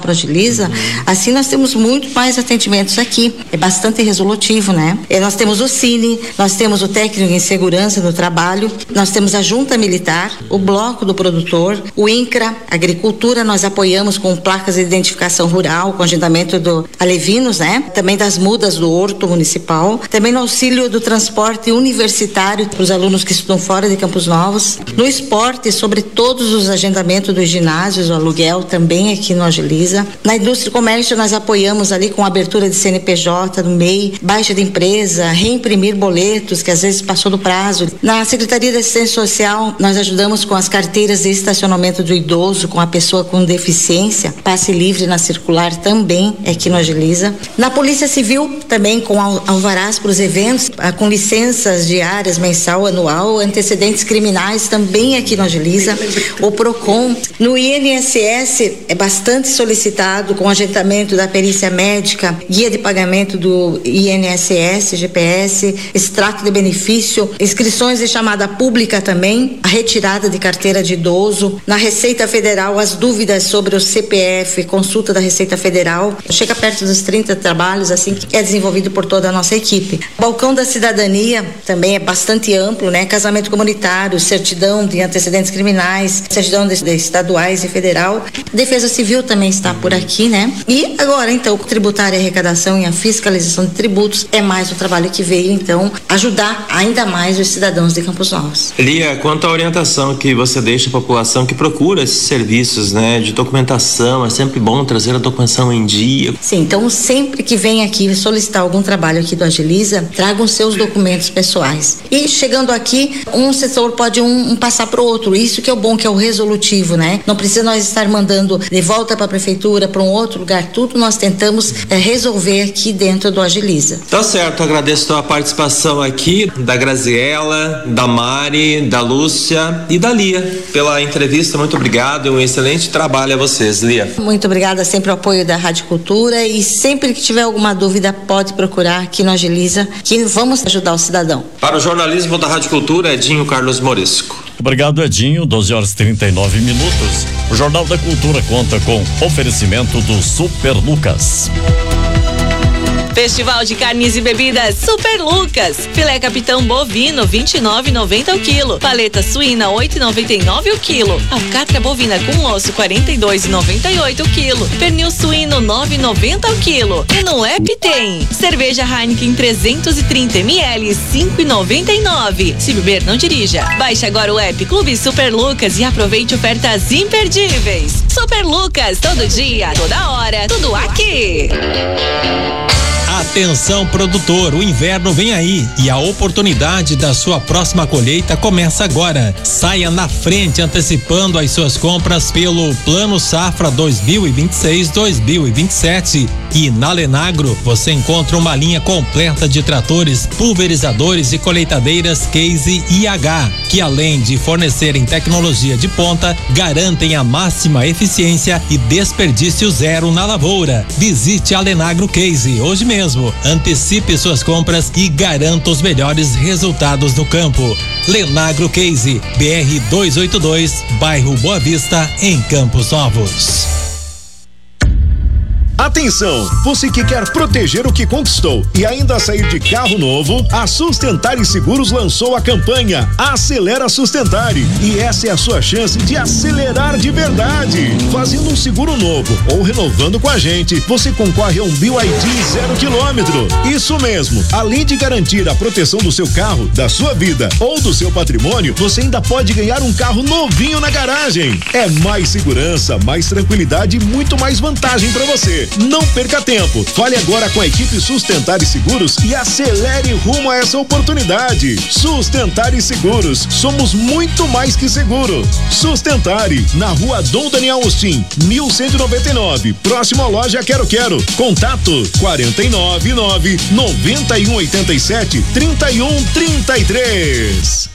para Agiliza, assim nós temos muito mais atendimentos aqui. É bastante resolutivo, né? Nós temos o Cine, nós temos o técnico em segurança do trabalho, nós temos a junta militar, o bloco do produtor, o INCRA, agricultura, nós apoiamos com placas de identificação rural, com agendamento do Alevinos, né? Também das mudas do Horto Municipal, também no auxílio do transporte universitário para os alunos que estudam fora de Campos Novos, no esporte, sobre todos os agendamentos dos ginásios, o aluguel também aqui no Agiliza. Na indústria e comércio nós apoiamos ali com abertura de CNPJ no MEI, baixa de empresa, reimprimir boletos que às vezes passou do prazo. Na Secretaria de Assistência Social nós ajudamos com as carteiras de estacionamento do idoso, com a pessoa com deficiência, passe livre na circular também aqui no Agiliza. Na Polícia Civil também com alvarás para os eventos, com licenças diárias, mensal, anual, antecedentes criminais também aqui no Agiliza. O PROCON. No INSS é bastante solicitado com agendamento da perícia médica, guia de pagamento do INSS, GPS, extrato de benefício, inscrições de chamada pública também, a retirada de carteira de idoso. Na Receita Federal, as dúvidas sobre o CPF, consulta da Receita Federal, chega perto dos 30 trabalhos, assim, que é desenvolvido por toda a nossa equipe. O Balcão da Cidadania também é bastante amplo, né? Casamento comunitário, certidão de antecedentes criminais, certidão de estaduais e federal. Defesa Civil também está por aqui, né? E agora, então, tributária e arrecadação e a fiscalização de tributos é mais o trabalho que veio, então, ajudar ainda mais os cidadãos de Campos Novos. Lia, quanto à orientação que você deixa à população que procura esses serviços, né, de documentação, é sempre bom trazer a documentação em dia. Sim, então sempre que vem aqui solicitar algum trabalho aqui do Agiliza, tragam seus documentos pessoais. E chegando aqui, um setor pode passar para o outro, isso que é o bom, que é o resolutivo, né? Não precisa nós estar mandando de volta para a prefeitura, para um outro lugar, tudo nós tentamos resolver aqui dentro do Agiliza. Tá certo, agradeço a participação aqui da Graziela, da Mari, da Lúcia e da Lia pela entrevista, muito obrigado e um excelente trabalho a vocês, Lia. Muito obrigada, sempre o apoio da Rádio Cultura, e sempre que tiver alguma dúvida pode procurar aqui no Agiliza, que vamos ajudar o cidadão. Para o jornalismo da Rádio Cultura, Edinho Carlos Morisco. Obrigado, Edinho. 12h39. O Jornal da Cultura conta com oferecimento do Super Lucas. Festival de Carnes e Bebidas Super Lucas. Filé capitão bovino 29,90 o quilo. Paleta suína 8,99 o quilo. Alcatra bovina com osso 42,98 o quilo. Pernil suíno 9,90 o quilo. E no app tem cerveja Heineken 330 ml 5,99. Se beber, não dirija. Baixe agora o app Clube Super Lucas e aproveite ofertas imperdíveis. Super Lucas, todo dia, toda hora, tudo aqui. Atenção, produtor, o inverno vem aí e a oportunidade da sua próxima colheita começa agora. Saia na frente antecipando as suas compras pelo Plano Safra 2026-2027. E na Lenagro você encontra uma linha completa de tratores, pulverizadores e colheitadeiras Case IH, que além de fornecerem tecnologia de ponta, garantem a máxima eficiência e desperdício zero na lavoura. Visite a Lenagro Case hoje mesmo. Antecipe suas compras e garanta os melhores resultados no campo. Lenagro Case, BR 282, bairro Boa Vista, em Campos Novos. Atenção, você que quer proteger o que conquistou e ainda sair de carro novo, a Sustentare Seguros lançou a campanha Acelera Sustentare, e essa é a sua chance de acelerar de verdade. Fazendo um seguro novo ou renovando com a gente, você concorre a um BYD 0 km. Isso mesmo, além de garantir a proteção do seu carro, da sua vida ou do seu patrimônio, você ainda pode ganhar um carro novinho na garagem. É mais segurança, mais tranquilidade e muito mais vantagem para você. Não perca tempo. Fale agora com a equipe Sustentare Seguros e acelere rumo a essa oportunidade. Sustentare Seguros. Somos muito mais que seguro. Sustentare, na rua Dom Daniel Austin, 1199, próximo à loja Quero Quero. Contato 499-9187-3133.